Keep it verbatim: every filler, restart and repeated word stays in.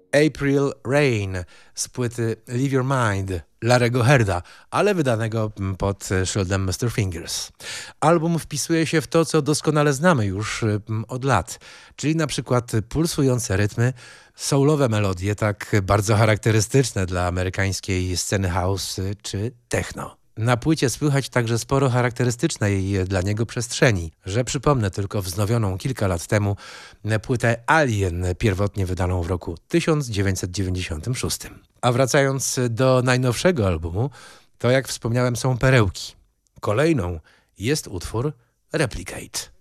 April Rain z płyty Leave Your Mind Larry'ego Herda, ale wydanego pod szyldem mister Fingers. Album wpisuje się w to, co doskonale znamy już od lat, czyli na przykład pulsujące rytmy, soulowe melodie tak bardzo charakterystyczne dla amerykańskiej sceny house czy techno. Na płycie słychać także sporo charakterystycznej dla niego przestrzeni, że przypomnę tylko wznowioną kilka lat temu płytę Alien, pierwotnie wydaną w roku tysiąc dziewięćset dziewięćdziesiątym szóstym. A wracając do najnowszego albumu, to jak wspomniałem są perełki. Kolejną jest utwór Replicate.